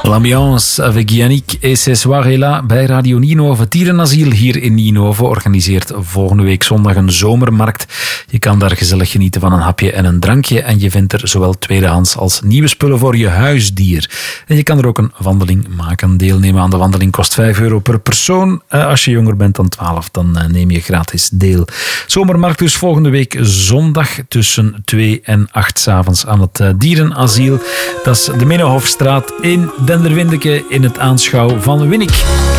L'ambiance avec Yannick et ces soirées-là bij Radio Ninove. Het dierenasiel hier in Ninove organiseert volgende week zondag een zomermarkt. Je kan daar gezellig genieten van een hapje en een drankje en je vindt er zowel tweedehands als nieuwe spullen voor je huisdier. En je kan er ook een wandeling maken. Deelnemen aan de wandeling kost €5 per persoon. Als je jonger bent dan 12, dan neem je gratis deel. Zomermarkt dus volgende week zondag tussen 2 en 8 s'avonds aan het dierenasiel. Dat is de Minnehofstraat in Denderwindeke in het aanschouw van Winnik.